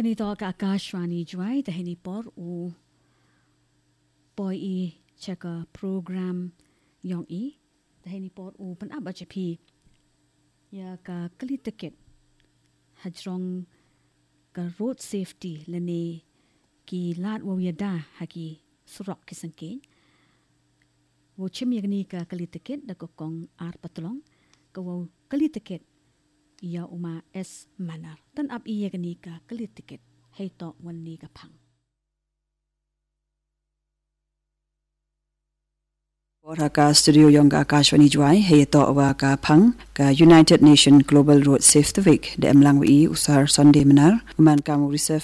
Ganito ka Akashwani Jwai dahini por u boy i cheka program yong i dahini por u pan aba jepi ya ka kalitikit hajrong ka road safety lene ki lat wo yada haki surok kisangkin wo chim yagni ka kalitikit da kokong ar patulong ka wo kalitikit ia uma es manar tan ab iya gani ka kalitikit heito wani ka pang Ora ka studio yang ka Akashwani Jwai heito wa ka pang ka United Nation Global Road Safety Week de emlang wi usar Sunday menar man ka reserve